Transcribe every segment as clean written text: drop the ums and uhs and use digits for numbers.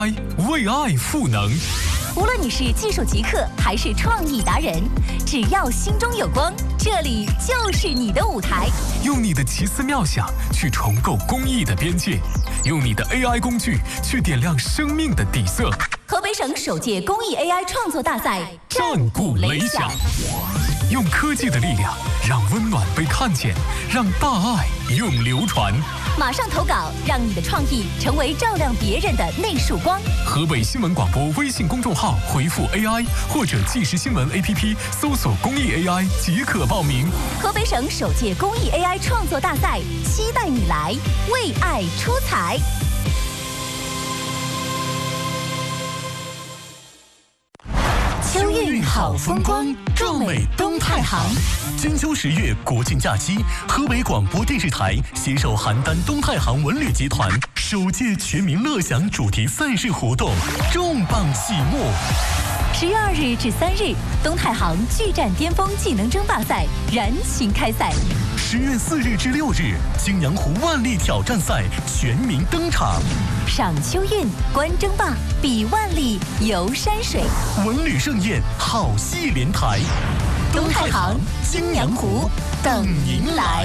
为爱赋能。 无论你是技术极客还是创意达人，只要心中有光，这里就是你的舞台。 用你的奇思妙想去重构公益的边界，用你的 AI 工具去点亮生命的底色。 河北省首届公益 AI 创作大赛战鼓擂响，用科技的力量让温暖被看见，让大爱永流传。 马上投稿，让你的创意成为照亮别人的那束光。 河北新闻广播微信公众号回复 AI 或者即时新闻 APP 搜索公益 AI 即可报名。 河北省首届公益 AI 创作大赛，期待你来为爱出彩。秋韵好风光，壮美东太行。 金秋10月国庆假期，河北广播电视台携手邯郸东太行文旅集团首届全民乐享主题赛事活动重磅启幕。 10月2日至3日，东太行巨战巅峰技能争霸赛燃情开赛。 10月4日至6日，青阳湖万历挑战赛全民登场。 赏秋韵，观争霸，比万历，游山水， 文旅盛宴，好戏连台。 东太行，青阳湖，等您来。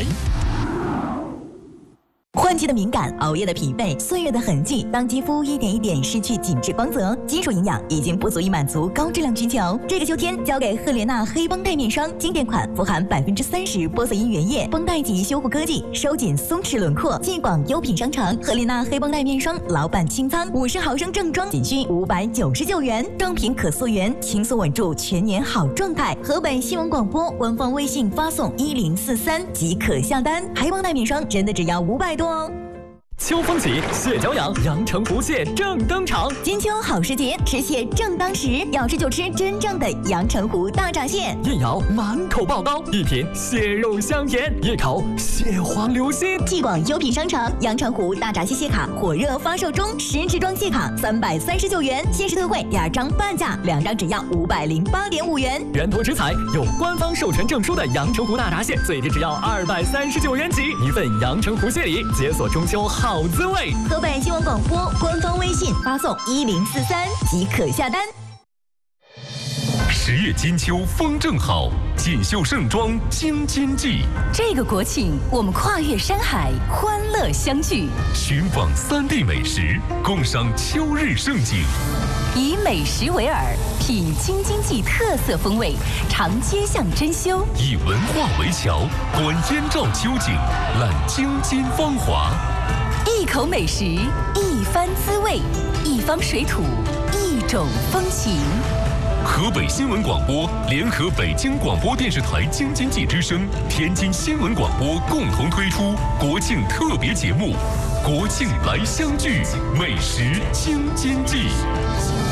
换季的敏感，熬夜的疲惫，岁月的痕迹，当肌肤一点一点失去紧致光泽，基础营养已经不足以满足高质量需求。这个秋天，交给赫莲娜黑绷带面霜，经典款，富含30%玻色因原液，绷带级修护科技，收紧松弛轮廓。继广优品商城，赫莲娜黑绷带面霜老板清仓，50毫升正装仅需599元，正品可溯源，轻松稳住全年好状态。河北新闻广播官方微信发送1043即可下单，黑绷带面霜真的只要500多。 秋风起，蟹脚痒，阳澄湖蟹正登场。 金秋好时节，吃蟹正当时，要吃就吃真正的阳澄湖大闸蟹。 一咬满口爆膏，一品蟹肉香甜，一口蟹黄流心。 继广优品商城阳澄湖大闸蟹蟹卡火热发售中，10支装蟹卡339元，限时特惠2张半价，2张只要508.5元。 源头食材有官方授权证书的阳澄湖大闸蟹，最低只要239元起，一份阳澄湖蟹礼，解锁中秋好滋味。 河北新闻广播官方微信发送1043即可下单。 10月金秋风正好，锦绣盛装京津冀。 这个国庆，我们跨越山海，欢乐相聚， 寻访3地美食，共赏秋日盛景。 以美食为饵，品京津冀特色风味，尝街巷珍馐； 以文化为桥，观燕赵秋景，览京津芳华。 一口美食，一番滋味，一方水土，一种风情。 河北新闻广播联合北京广播电视台京津冀之声、天津新闻广播共同推出国庆特别节目《国庆来相聚，美食京津冀》。